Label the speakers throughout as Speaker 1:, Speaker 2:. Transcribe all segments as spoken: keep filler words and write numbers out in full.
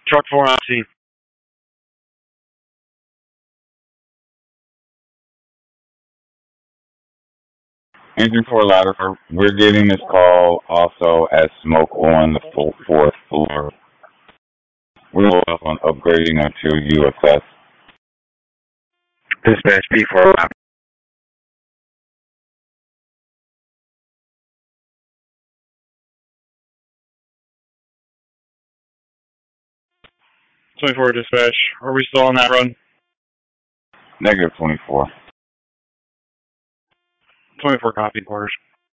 Speaker 1: Truck four on scene.
Speaker 2: Engine four ladder. We're getting this call also as smoke on the full fourth floor. We're up on upgrading until you assess.
Speaker 1: Dispatch P four. twenty-four dispatch. Are we still on that run?
Speaker 2: Negative twenty-four.
Speaker 1: twenty-four copy quarters.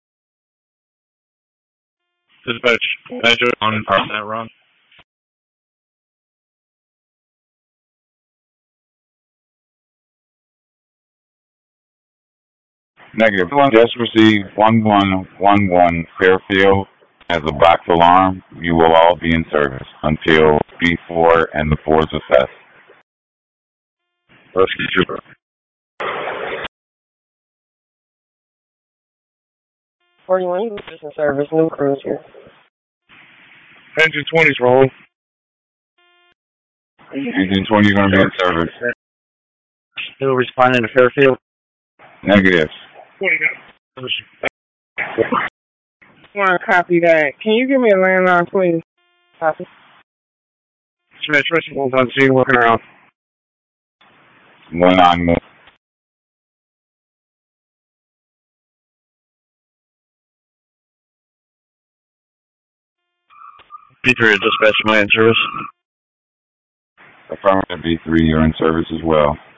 Speaker 1: Dispatch. Dispatch on that run.
Speaker 2: Negative. Just received one one one one Fairfield as a box alarm. You will all be in service until B four and the fours assess.
Speaker 1: Rescue trooper.
Speaker 3: forty-one, you in service, new cruiser.
Speaker 1: Engine twenty's rolling.
Speaker 2: Engine twenty is going to be in service.
Speaker 1: Still responding to Fairfield.
Speaker 2: Negative.
Speaker 3: Want to copy that? Can you give me a landline, please? Copy.
Speaker 1: Dispatch, rescue on scene, working around.
Speaker 2: One on one.
Speaker 1: B three dispatch, am I in service?
Speaker 2: Affirmative. B three, you're in service as well.